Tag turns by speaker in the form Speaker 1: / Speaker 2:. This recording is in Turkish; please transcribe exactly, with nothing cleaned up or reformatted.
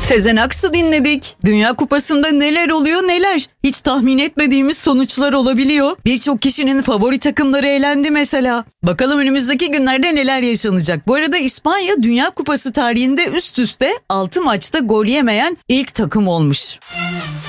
Speaker 1: Sezen Aksu dinledik. Dünya Kupası'nda neler oluyor neler. Hiç tahmin etmediğimiz sonuçlar olabiliyor. Birçok kişinin favori takımları elendi mesela. Bakalım önümüzdeki günlerde neler yaşanacak. Bu arada İspanya Dünya Kupası tarihinde üst üste altı maçta gol yemeyen ilk takım olmuş.